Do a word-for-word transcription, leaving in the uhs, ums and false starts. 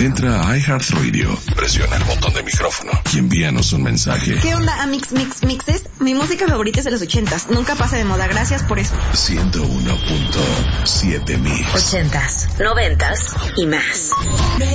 Entra a iHeartRadio, presiona el botón de micrófono y envíanos un mensaje. ¿Qué onda, Amix Mix Mixes? Mi música favorita es de los ochentas. Nunca pasa de moda. Gracias por eso. ciento uno punto siete Mix. Ochentas, noventas y más.